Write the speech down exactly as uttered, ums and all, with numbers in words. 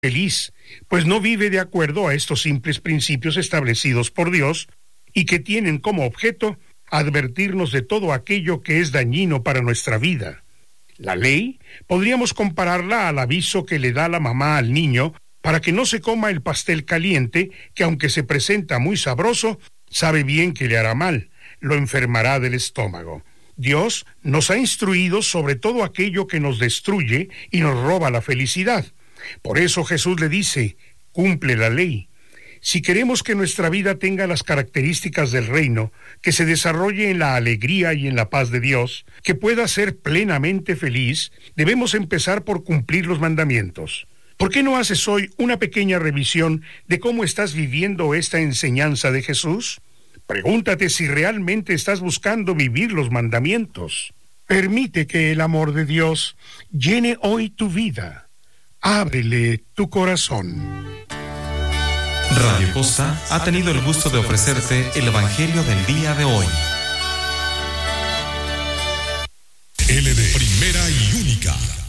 feliz, pues no vive de acuerdo a estos simples principios establecidos por Dios y que tienen como objeto advertirnos de todo aquello que es dañino para nuestra vida. La ley podríamos compararla al aviso que le da la mamá al niño para que no se coma el pastel caliente que, aunque se presenta muy sabroso, sabe bien que le hará mal, lo enfermará del estómago. Dios nos ha instruido sobre todo aquello que nos destruye y nos roba la felicidad. Por eso Jesús le dice, cumple la ley. Si queremos que nuestra vida tenga las características del reino, que se desarrolle en la alegría y en la paz de Dios, que pueda ser plenamente feliz, debemos empezar por cumplir los mandamientos. ¿Por qué no haces hoy una pequeña revisión de cómo estás viviendo esta enseñanza de Jesús? Pregúntate si realmente estás buscando vivir los mandamientos. Permite que el amor de Dios llene hoy tu vida. Ábrele tu corazón. Radio Costa ha tenido el gusto de ofrecerte el Evangelio del día de hoy. L D, primera y única.